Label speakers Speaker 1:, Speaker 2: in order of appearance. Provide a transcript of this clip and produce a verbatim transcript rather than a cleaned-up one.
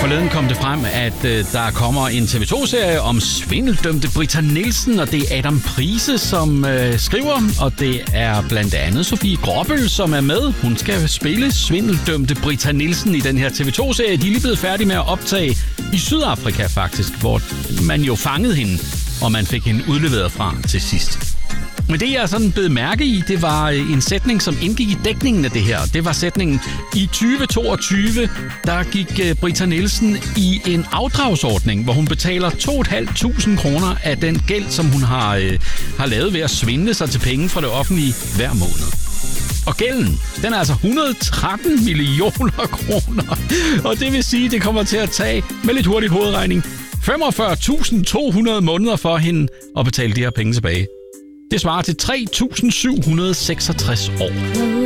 Speaker 1: Forleden kom det frem, at øh, der kommer en T V to-serie om svindeldømte Britta Nielsen, og det er Adam Price, som øh, skriver, og det er blandt andet Sofie Gråbøl, som er med. Hun skal spille svindeldømte Britta Nielsen i den her T V to-serie. De er lige blevet færdige med at optage i Sydafrika faktisk, hvor man jo fangede hende, og man fik hende udleveret fra til sidst. Men det, jeg sådan blev mærke i, det var en sætning, som indgik i dækningen af det her. Det var sætningen, i tyve toogtyve, der gik Britta Nielsen i en afdragsordning, hvor hun betaler to tusind fem hundrede kroner af den gæld, som hun har, øh, har lavet ved at svindle sig til penge fra det offentlige hver måned. Og gælden, den er altså et hundrede og tretten millioner kroner. Og det vil sige, at det kommer til at tage, med lidt hurtig hovedregning, femogfyrre tusind to hundrede måneder for hende at betale de her penge tilbage. Det svarer til tre tusind syv hundrede og seksogtres år.